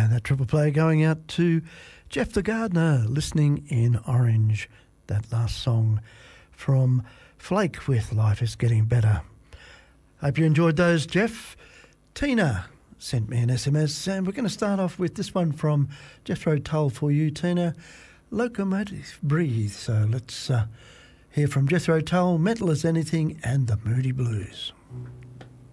And that triple play going out to Jeff the Gardener, listening in Orange. That last song from Flake with Life is Getting Better. Hope you enjoyed those, Jeff. Tina sent me an SMS, and we're going to start off with this one from Jethro Tull for you, Tina. Locomotive Breathe. So let's hear from Jethro Tull, Mental as Anything, and the Moody Blues.